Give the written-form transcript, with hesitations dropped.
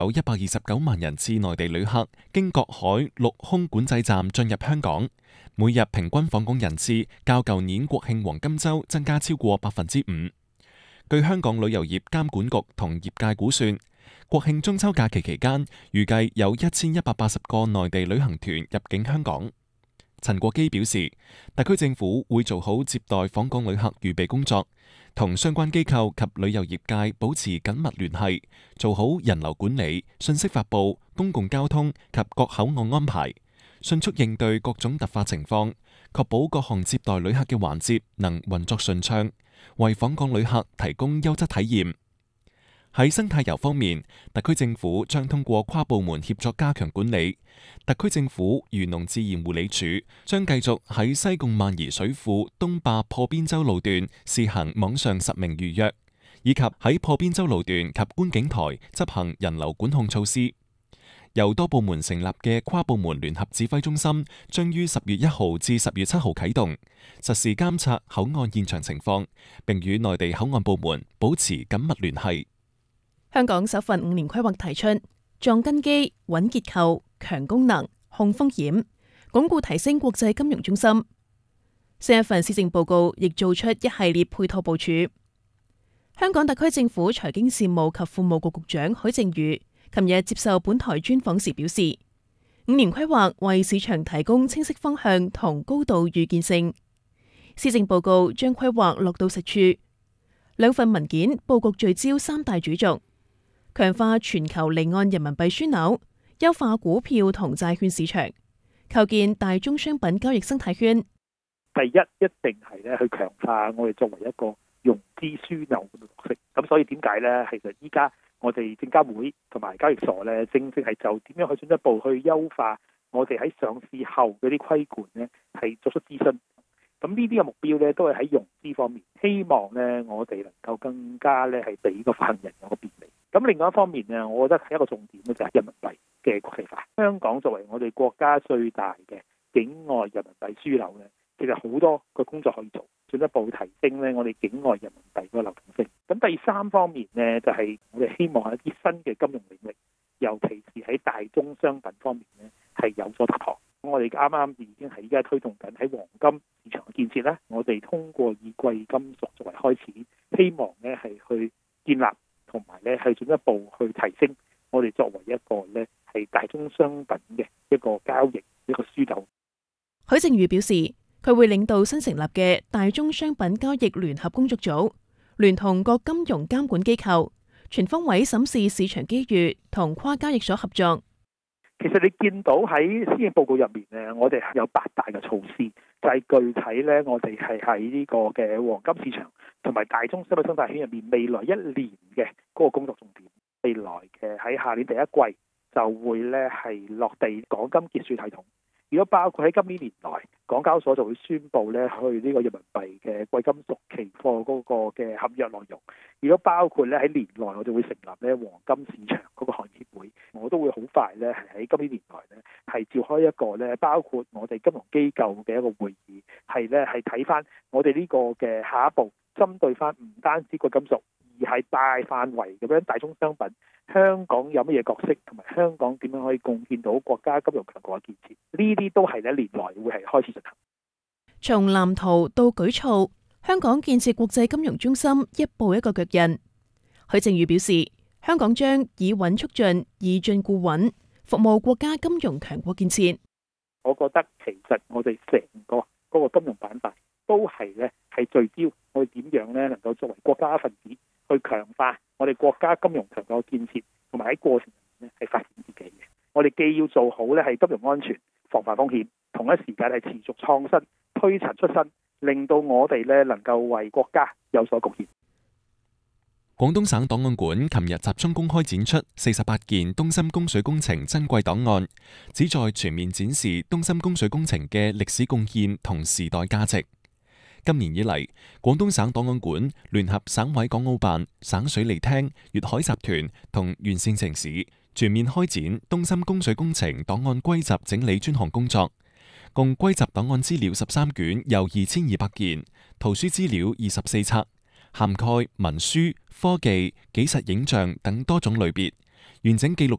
有129萬人次內地旅客經國海陸空管制站進入香港，每日平均訪港人次較舊年國慶黃金週增加超過5%。據香港旅遊業監管局同業界估算，國慶中秋假期期間，預計有1180個內地旅行團入境香港。陳國基表示，特區政府會做好接待訪港旅客預備工作，同相關機構及旅遊業界保持緊密聯繫，做好人流管理、信息發布、公共交通及各口岸安排，迅速應對各種突發情況，確保各項接待旅客嘅環節能運作順暢，為訪港旅客提供優質體驗。喺生態遊方面，特區政府將通過跨部門協作加強管理。特區政府漁農自然護理署將繼續喺西貢萬宜水庫東壩破邊洲路段試行網上實名預約，以及喺破邊洲路段及觀景台執行人流管控措施。由多部門成立嘅跨部門聯合指揮中心將於10月1號至10月7號啟動，實時監察口岸現場情況，並與內地口岸部門保持緊密聯繫。 香港首份5年規劃提出壯根基、穩結構、強功能、控風險，鞏固提升國際金融中心。新一份施政報告亦做出一系列配套部署。香港特區政府財經事務及庫務局局長許正宇琴日接受本台專訪時表示，5年規劃為市場提供清晰方向同高度預見性。施政報告將規劃落到實處，兩份文件佈局聚焦3大主軸。強化全球離岸人民幣樞紐，優化股票同債券市場，構建大宗商品交易生態圈。 第一定係去強化我哋作為一個融資樞紐嘅角色。咁所以點解呢？其實依家我哋證監會同埋交易所呢，正係就點樣去進一步去優化我哋喺上市後嗰啲規管呢，係作出諮詢。咁呢啲嘅目標呢，都係喺融資方面，希望呢我哋能夠更加呢係俾個發行人有個便利。咁另外一方面呢，我覺得係一個重點咧，就係人民幣嘅國際化。香港作為我哋國家最大嘅境外人民幣樞紐咧，其實好多個工作可以做，進一步提升咧我哋境外人民幣個流動性。咁第三方面呢，就係我哋希望喺一啲新嘅金融領域，尤其是喺大宗商品方面呢，係有所突破。我哋啱啱已經係依家推動緊喺黃金市場嘅建設咧，我哋通過以貴金屬作為開始，希望呢係去建立。同埋咧，係進一步去提升我哋作為一個咧係大宗商品嘅一個交易一個樞紐。 許正宇表示，佢會領導新成立嘅大宗商品交易聯合工作組，聯同各金融監管機構，全方位審視市場機遇同跨交易所合作。 其實你見到喺施政報告入面咧，我哋有8大嘅措施，就係具體咧，我哋係喺呢個嘅黃金市場同埋大宗商品生態圈入面，未來1年嘅嗰個工作重點。未來嘅喺下年第一季就會咧係落地港金結算系統。如果包括喺今年年內，港交所就會宣布咧去呢個人民幣嘅貴金屬期貨嗰個嘅合約內容。如果包括咧喺年內，我哋會成立咧黃金市場嗰個行業協會，我都會好快咧係喺今年年內咧係召開一個咧包括我哋金融機構嘅一個會議，係咧係睇翻我哋呢個嘅下一步，針對翻唔單止貴金屬，而係大範圍咁樣大宗商品，香港有乜嘢角色，同埋香港點樣可以貢獻到國家金融強國嘅建設，呢啲都係咧年內會係開始進行。 從藍圖到舉措，香港建設國際金融中心一步一個腳印。許正宇表示，香港將以穩促進，以進固穩，服務國家金融強國建設。 我覺得其實我哋成個嗰個金融板塊都係咧係聚焦我哋點樣咧能夠作為國家一份子去強化我哋國家金融強國嘅建設，同埋喺過程入面咧係發展自己嘅。我哋既要做好咧係金融安全、防範風險，同一時間係持續創新、推陳出新，令到我哋咧能夠為國家有所貢獻。 廣東省檔案館琴日集中公開展出48件東深供水工程珍貴檔案，旨在全面展示東深供水工程嘅歷史貢獻同時代價值。今年以嚟，廣東省檔案館聯合省委港澳辦、省水利廳、粵海集團同完善城市，全面開展東深供水工程檔案歸集整理專項工作，共歸集檔案資料13卷，又2200件，圖書資料24冊。涵蓋文書、科技、紀實影像等多種類別，完整記錄